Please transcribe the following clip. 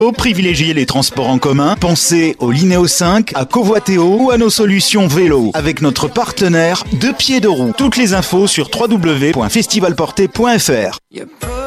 Privilégiez les transports en commun, pensez au Linéo 5, à Covoitéo ou à nos solutions vélo avec notre partenaire Deux Pieds de Roue. Toutes les infos sur www.festivalporté.fr.